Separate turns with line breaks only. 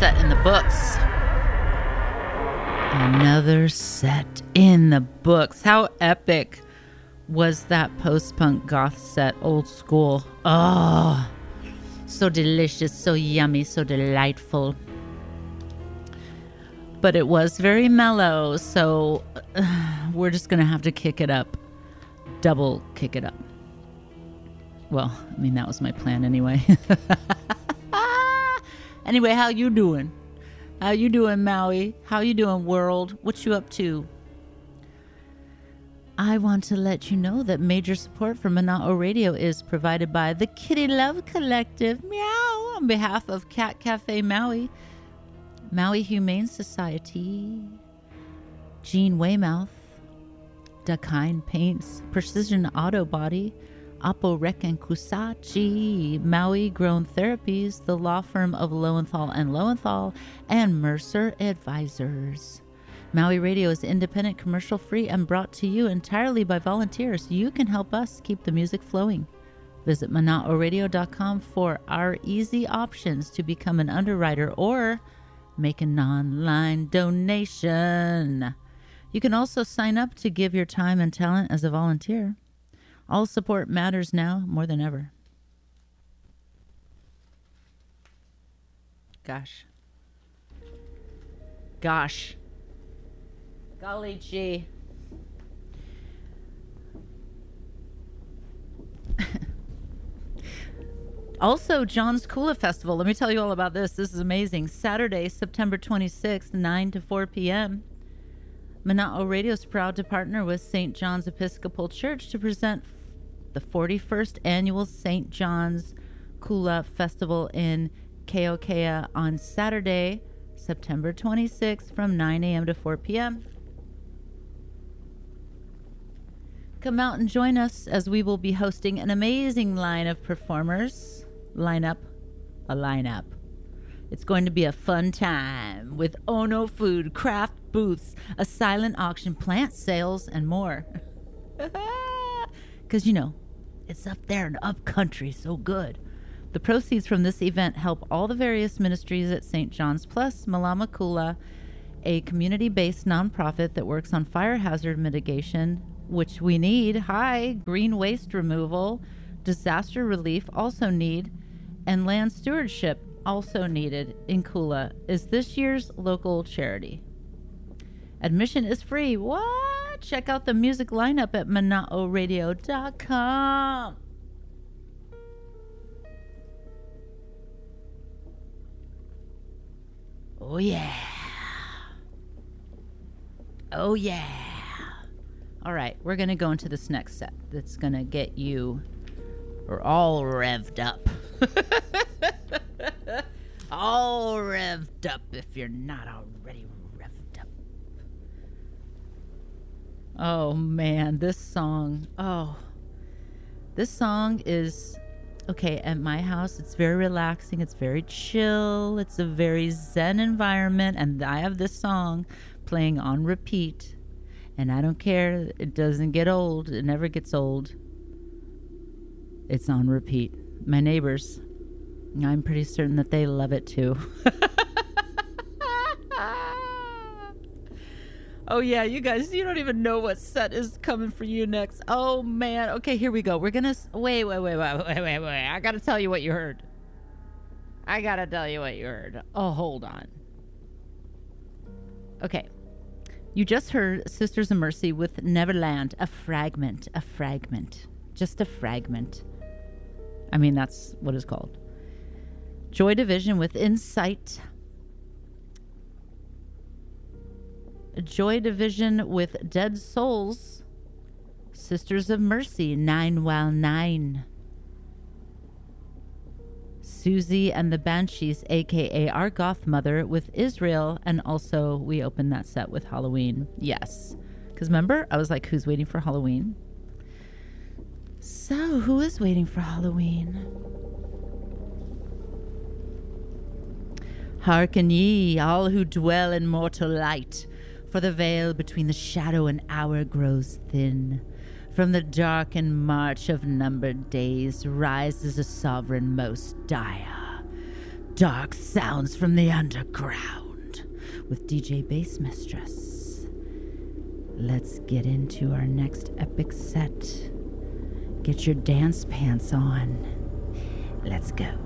set in the books. Another set in the books. How epic was that post-punk goth set? Old school. Oh, so delicious, so yummy, so delightful. But it was very mellow, so we're just going to have to kick it up. Double kick it up. Well, I mean, that was my plan anyway. Anyway, how you doing? How you doing, Maui? How you doing, world? What you up to? I want to let you know that major support for Mana'o Radio is provided by the Kitty Love Collective, meow, on behalf of Cat Cafe Maui, Maui Humane Society, Jean Weymouth, Dakine Paints, Precision Auto Body, Apo Rec and Kusachi, Maui Grown Therapies, the law firm of Lowenthal and Lowenthal, and Mercer Advisors. Maui Radio is independent, commercial-free, and brought to you entirely by volunteers. You can help us keep the music flowing. Visit Mana'oRadio.com for our easy options to become an underwriter or make an online donation. You can also sign up to give your time and talent as a volunteer. All support matters now more than ever. Gosh. Golly gee. Also, John's Kula Festival. Let me tell you all about this. This is amazing. Saturday, September 26th, 9 to 4 p.m. Mana'o Radio is proud to partner with St. John's Episcopal Church to present the 41st annual St. John's Kula Festival in Keokea on Saturday, September 26th from 9 a.m. to 4 p.m. Come out and join us as we will be hosting an amazing line of performers. Lineup. It's going to be a fun time with Ono food, craft booths, a silent auction, plant sales, and more. Because, you know, it's up there in up country, so good. The proceeds from this event help all the various ministries at St. John's, plus Malama Kula, a community-based nonprofit that works on fire hazard mitigation, which we need. Green waste removal, disaster relief also need, and land stewardship also needed in Kula, is this year's local charity. Admission is free. What? Check out the music lineup at Mana'oRadio.com. Oh yeah. Oh yeah. All right, we're going to go into this next set that's going to get you all revved up. All revved up if you're not already revved up. Oh, man, this song. Oh, this song is, okay, at my house, it's very relaxing. It's very chill. It's a very zen environment. And I have this song playing on repeat. And I don't care. It doesn't get old. It never gets old. It's on repeat. My neighbors, I'm pretty certain that they love it too. Oh yeah, you guys, you don't even know what set is coming for you next. Oh man. Okay, here we go. We're gonna wait. I gotta tell you what you heard. Oh, hold on. Okay. You just heard Sisters of Mercy with Neverland, a fragment. Just a fragment. I mean, that's what it's called. Joy Division with Insight. Joy Division with Dead Souls. Sisters of Mercy, 9 While 9. Susie and the Banshees, a.k.a. our goth mother, with Israel. And also, we opened that set with Halloween. Yes. Because remember, I was like, who's waiting for Halloween? So, who is waiting for Halloween? Hearken ye, all who dwell in mortal light, for the veil between the shadow and hour grows thin. From the darkened march of numbered days rises a sovereign most dire. dark sounds from the underground with DJ Bass Mistress. Let's get into our next epic set. Get your dance pants on. Let's go.